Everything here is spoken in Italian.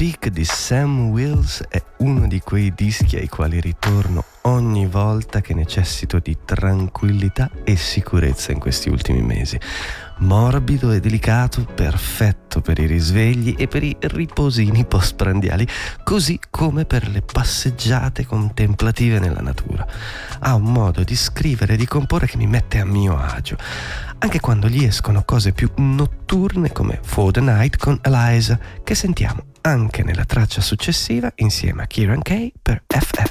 Peak di Sam Wills è uno di quei dischi ai quali ritorno ogni volta che necessito di tranquillità e sicurezza in questi ultimi mesi. Morbido e delicato, perfetto per i risvegli e per i riposini postprandiali, così come per le passeggiate contemplative nella natura. Ha un modo di scrivere e di comporre che mi mette a mio agio, anche quando gli escono cose più notturne come For the Night con Eliza, che sentiamo anche nella traccia successiva insieme a Kieran Kay per FF.